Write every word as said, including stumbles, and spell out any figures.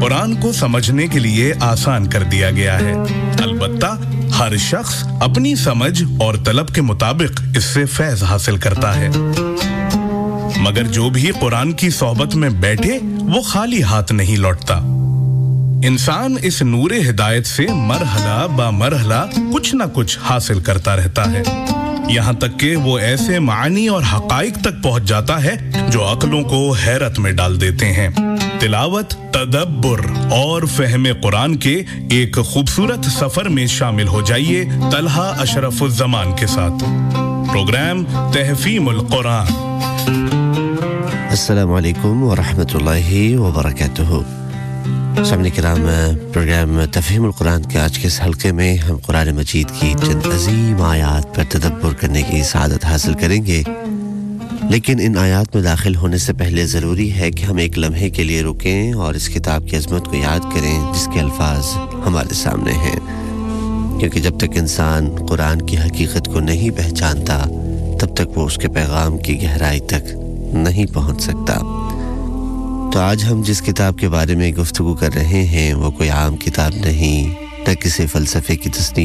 कुरान को समझने के लिए आसान कर दिया गया है। अलबत्ता हर शख्स अपनी समझ और तलब के मुताबिक इससे फैज़ हासिल करता है, मगर जो भी कुरान की सोहबत में बैठे वो खाली हाथ नहीं लौटता। इंसान इस नूरे हिदायत से मरहला बा मरहला कुछ न कुछ हासिल करता रहता है, यहाँ तक कि वो ऐसे मानी और हकाइक तक पहुंच जाता है जो अक्लों को हैरत में डाल देते हैं। तिलावत, तदब्बुर और फहमे कुरान के एक खूबसूरत सफर में शामिल हो जाइए तलहा अशरफुज़्ज़मान के साथ। प्रोग्राम तहफ़ीमुल कुरान। अस्सलामु अलैकुम व रहमतुल्लाहि व बरकातुहू। सामने किराम, प्रोग्राम तफहीमुल कुरान के आज के इस हल्के में हम कुरान मजीद की चंद अजीम आयात पर तदब्बुर करने की सआदत हासिल करेंगे, लेकिन इन आयात में दाखिल होने से पहले ज़रूरी है कि हम एक लम्हे के लिए रुकें और इस किताब की अज़मत को याद करें जिसके अल्फाज हमारे सामने हैं, क्योंकि जब तक इंसान कुरान की हकीकत को नहीं पहचानता तब तक वो उसके पैगाम की गहराई तक नहीं पहुंच सकता। तो आज हम जिस किताब के बारे में गुफ्तगू कर रहे हैं वो कोई आम किताब नहीं, न किसी फ़लसफ़े की तस्नीफ